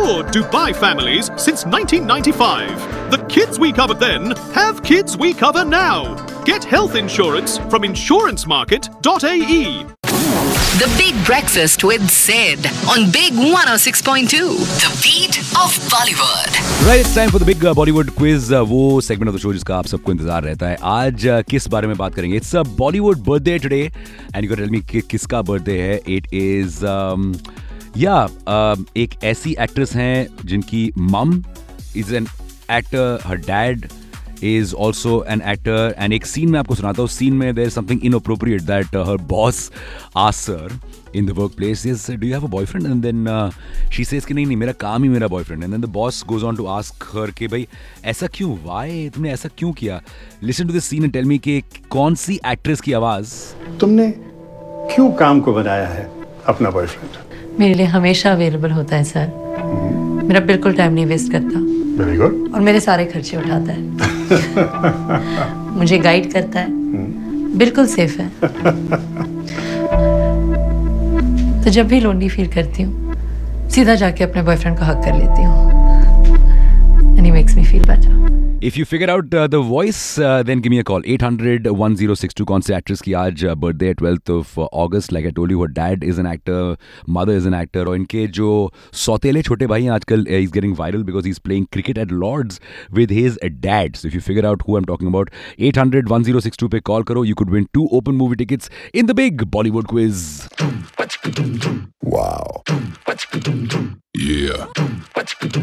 for Dubai families since 1995. The kids we covered then have kids we cover now. Get health insurance from insurancemarket.ae. The Big Breakfast with Sid on Big 106.2. The beat of Bollywood. Right, it's time for the big Bollywood quiz. वो segment of the show जिसका आप सबको इंतजार रहता है. आज किस बारे में बात करेंगे? It's a Bollywood birthday today, and you can tell me किसका birthday है? It is एक ऐसी actress हैं जिनकी mum is an actor, her dad is also an actor, and एक scene में आपको सुनाता हूँ. Scene में there is something inappropriate that her boss asks her in the workplace is, do you have a boyfriend? And then she says कि नहीं मेरा काम ही मेरा boyfriend. And then the boss goes on to ask her कि भाई ऐसा क्यों? Why? तुमने ऐसा क्यों किया? Listen to this scene and tell me कि कौन सी actress की आवाज तुमने क्यों काम को बनाया है अपना बॉयफ्रेंड? मेरे लिए हमेशा अवेलेबल होता है सर. मेरा बिल्कुल टाइम नहीं वेस्ट करता. Very good. और मेरे सारे खर्चे उठाता है. मुझे गाइड करता है. बिल्कुल सेफ है. तो जब भी लोनली फील करती हूँ सीधा जाके अपने बॉयफ्रेंड को हक कर लेती हूँ. And he makes me feel better. If you figure out the voice, then give me a call. 800-1062. कौन से actress की आज birthday है 12th of August. Like I told you, her dad is an actor, mother is an actor. और इनके जो सौतेले छोटे भाई हैं आजकल, he's getting viral because he's playing cricket at Lords with his dad. So if you figure out who I'm talking about, 800-1062 पे call करो. You could win 2 open movie tickets in the big Bollywood quiz. Wow. Yeah.